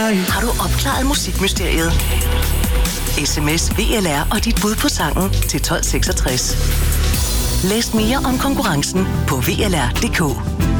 Har du opklaret musikmysteriet? SMS VLR og dit bud på sangen til 1266. Læs mere om konkurrencen på VLR.dk.